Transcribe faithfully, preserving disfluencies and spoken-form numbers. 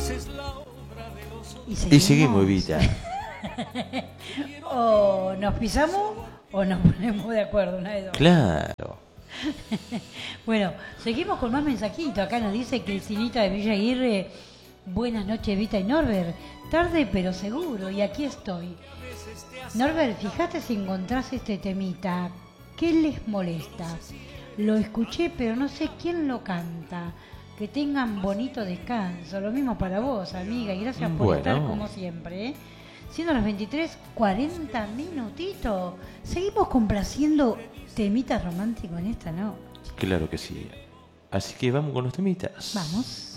Y seguimos, y seguimos Evita. O nos pisamos o nos ponemos de acuerdo, una de dos. Claro. Bueno, seguimos con más mensajitos. Acá nos dice Cristinita de Villa Aguirre. Buenas noches, Evita y Norbert. Tarde pero seguro, y aquí estoy. Norbert, fíjate si encontrás este temita. ¿Qué les molesta? Lo escuché, pero no sé quién lo canta. Que tengan bonito descanso. Lo mismo para vos, amiga, y gracias por Bueno. estar como siempre, ¿eh? Siendo las veintitrés, cuarenta minutitos. Seguimos complaciendo temitas románticos en esta, ¿no? Claro que sí. Así que vamos con los temitas. Vamos.